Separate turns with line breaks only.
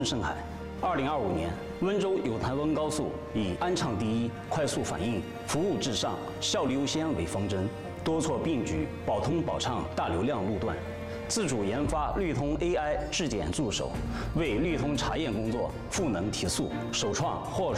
深海。2025年，温州有潭温高速以安畅第一、快速反应、服务至上、效率优先为方针，多措并举，保通保畅大流量路段，自主研发绿通 AI 质检助手，为绿通查验工作赋能提速，首创货